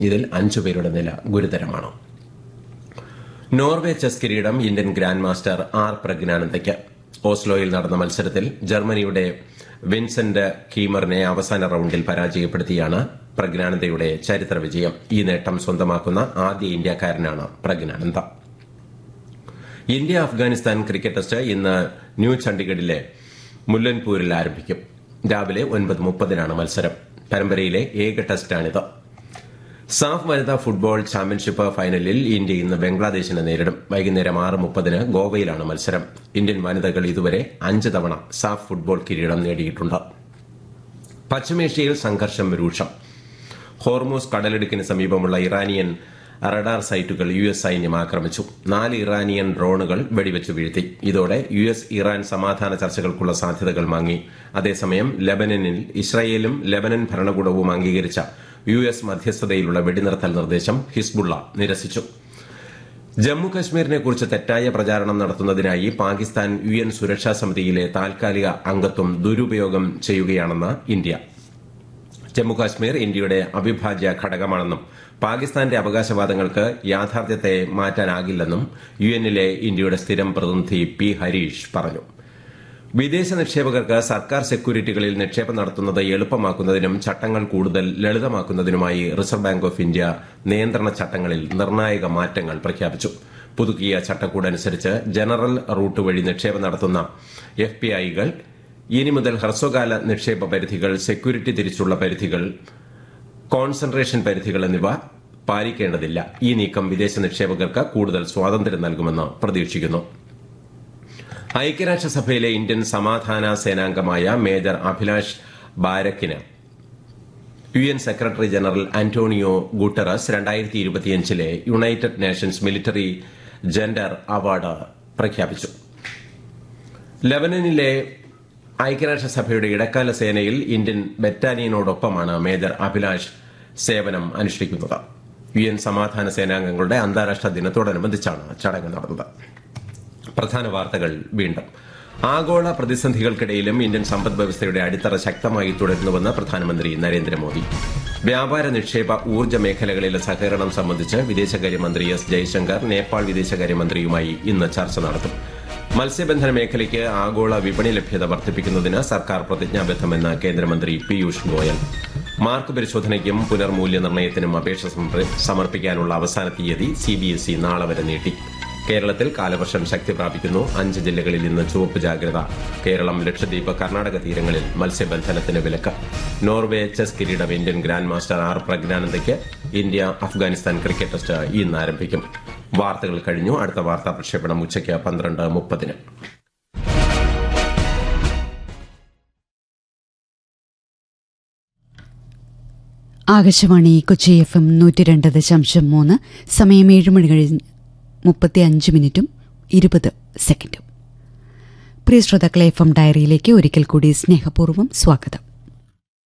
ഇതിൽ 5 പേരുടെ നില ഗുരുതരമാണ്. നോർവേ ചെസ് കിരീടം ഇന്ത്യൻ ഗ്രാൻഡ് മാസ്റ്റർ ആർ പ്രജ്ഞാനന്ദയ്ക്ക്. ഓസ്ലോയിൽ നടന്ന മത്സരത്തിൽ ജർമ്മനിയുടെ വിൻസെന്റ് കീമറിനെ അവസാന റൌണ്ടിൽ പരാജയപ്പെടുത്തിയാണ് പ്രജ്ഞാനന്ദയുടെ ചരിത്ര വിജയം. ഈ നേട്ടം സ്വന്തമാക്കുന്ന ആദ്യ ഇന്ത്യക്കാരനാണ് Praggnanandhaa. India Afghanistan cricket test ഇന്ന് ന്യൂ ചണ്ഡിഗഡിലെ മുല്ലൻപൂരിൽ ആരംഭിക്കും. രാവിലെ 9:30 മത്സരം. പരമ്പരയിലെ ഏക ടെസ്റ്റാണിത്. സാഫ് വനിതാ ഫുട്ബോൾ ചാമ്പ്യൻഷിപ്പ് ഫൈനലിൽ ഇന്ത്യ ഇന്ന് ബംഗ്ലാദേശിനെ നേരിടും. വൈകുന്നേരം 6:30 ഗോവയിലാണ് മത്സരം. ഇന്ത്യൻ വനിതകൾ ഇതുവരെ 5 തവണ സാഫ് ഫുട്ബോൾ കിരീടം നേടിയിട്ടുണ്ട്. പശ്ചിമേഷ്യയിൽ സംഘർഷം രൂക്ഷം. ഹോർമൂസ് കടലിടുക്കിന് സമീപമുള്ള ഇറാനിയൻ റഡാർ സൈറ്റുകൾ യുഎസ് സൈന്യം ആക്രമിച്ചു. 4 ഇറാനിയൻ ഡ്രോണുകൾ വെടിവെച്ചു വീഴ്ത്തി. ഇതോടെ യുഎസ് ഇറാൻ സമാധാന ചർച്ചകൾക്കുള്ള സാധ്യതകൾ മങ്ങി. അതേസമയം ലെബനനിൽ ഇസ്രായേലും ലെബനൻ ഭരണകൂടവും അംഗീകരിച്ച യുഎസ് മധ്യസ്ഥതയിലുള്ള വെടിനിർത്തൽ നിർദ്ദേശം ഹിസ്ബുള്ള നിരസിച്ചു. ജമ്മുകശ്മീരിനെക്കുറിച്ച് തെറ്റായ പ്രചാരണം നടത്തുന്നതിനായി പാകിസ്ഥാൻ യുഎൻ സുരക്ഷാ സമിതിയിലെ താൽക്കാലിക അംഗത്വം ദുരുപയോഗം ചെയ്യുകയാണെന്ന് ഇന്ത്യ. ജമ്മുകാശ്മീർ ഇന്ത്യയുടെ അവിഭാജ്യ ഘടകമാണെന്നും പാകിസ്ഥാന്റെ അവകാശവാദങ്ങൾക്ക് യാഥാർത്ഥ്യത്തെ മാറ്റാനാകില്ലെന്നും യുഎന്നിലെ ഇന്ത്യയുടെ സ്ഥിരം പ്രതിനിധി പി ഹരീഷ് പറഞ്ഞു. വിദേശ നിക്ഷേപകർക്ക് സർക്കാർ സെക്യൂരിറ്റികളിൽ നിക്ഷേപം നടത്തുന്നത് എളുപ്പമാക്കുന്നതിനും ചട്ടങ്ങൾ കൂടുതൽ ലളിതമാക്കുന്നതിനുമായി റിസർവ് ബാങ്ക് ഓഫ് ഇന്ത്യ നിയന്ത്രണ ചട്ടങ്ങളിൽ നിർണായക മാറ്റങ്ങൾ പ്രഖ്യാപിച്ചു. പുതുക്കിയ ചട്ടക്കൂടനുസരിച്ച് ജനറൽ റൂട്ട് വഴി നിക്ഷേപം നടത്തുന്ന എഫ്പിഐകൾ ഇനി മുതൽ ഹ്രസ്വകാല നിക്ഷേപ പരിധികൾ, സെക്യൂരിറ്റി തിരിച്ചുള്ള പരിധികൾ, കോൺസെൻട്രേഷൻ പരിധികൾ എന്നിവ പാലിക്കേണ്ടതില്ല. ഈ നീക്കം വിദേശ നിക്ഷേപകർക്ക് കൂടുതൽ സ്വാതന്ത്ര്യം നൽകുമെന്ന് പ്രതീക്ഷിക്കുന്നു. ഐക്യരാഷ്ട്രസഭയിലെ ഇന്ത്യൻ സമാധാന സേനാംഗമായ major Abhilash ബാരക്കിന് UN secretary general Antonio Guterres 2025 United Nations military gender award പ്രഖ്യാപിച്ചു. ലെബനനിലെ ഐക്യരാഷ്ട്രസഭയുടെ ഇടക്കാല സേനയിൽ ഇന്ത്യൻ ബറ്റാലിയനോടൊപ്പമാണ് മേജർ അഭിലാഷ് സേവനം അനുഷ്ഠിക്കുന്നത്. യുഎൻ സമാധാന സേനാംഗങ്ങളുടെ അന്താരാഷ്ട്ര ദിനത്തോടനുബന്ധിച്ചാണ് ചടങ്ങ് നടന്നത്. പ്രധാന വാർത്തകൾ വീണ്ടും. ആഗോള പ്രതിസന്ധികൾക്കിടയിലും ഇന്ത്യൻ സമ്പദ് വ്യവസ്ഥയുടെ അടിത്തറ ശക്തമായി തുടരുന്നുവെന്ന് പ്രധാനമന്ത്രി നരേന്ദ്രമോദി. വ്യാപാര, നിക്ഷേപ, ഊർജ്ജ മേഖലകളിലെ സഹകരണം സംബന്ധിച്ച് വിദേശകാര്യമന്ത്രി എസ് ജയശങ്കർ നേപ്പാൾ വിദേശകാര്യമന്ത്രിയുമായി ഇന്ന് ചർച്ച നടത്തും. മത്സ്യബന്ധന മേഖലയ്ക്ക് ആഗോള വിപണി ലഭ്യത വർദ്ധിപ്പിക്കുന്നതിന് സർക്കാർ പ്രതിജ്ഞാബദ്ധമെന്ന് കേന്ദ്രമന്ത്രി പീയൂഷ് ഗോയൽ. മാർക്ക് പരിശോധനയ്ക്കും പുനർമൂല്യനിർണ്ണയത്തിനും അപേക്ഷ സമർപ്പിക്കാനുള്ള അവസാന തീയതി സിബിഎസ്ഇ നാളെ വരെ നീട്ടി. കേരളത്തിൽ കാലവർഷം ശക്തി പ്രാപിക്കുന്നു. 5 ജില്ലകളിൽ ഇന്ന് ചുവപ്പ് ജാഗ്രത. കേരളം, ലക്ഷദ്വീപ്, കർണാടക തീരങ്ങളിൽ മത്സ്യബന്ധനത്തിന് വിലക്ക്. നോർവേ ചെസ് കിരീടം Indian grand master R പ്രജ്ഞാനന്ദയ്ക്ക്. India Afghanistan cricket test ഇന്ന് ആരംഭിക്കും. വാർത്തകൾ കഴിഞ്ഞു. അടുത്ത വാർത്താ പ്രക്ഷേപണം ഉച്ചയ്ക്ക് 12:30. ആകാശവാണി കൊച്ചി FM 102.3. സമയം 7 മണി കഴിഞ്ഞ് 35 മിനിറ്റും 20 സെക്കൻഡും. പ്രിയ ശ്രോതാക്കളെ, FM ഡയറിയിലേക്ക് ഒരിക്കൽ കൂടി സ്നേഹപൂർവ്വം സ്വാഗതം.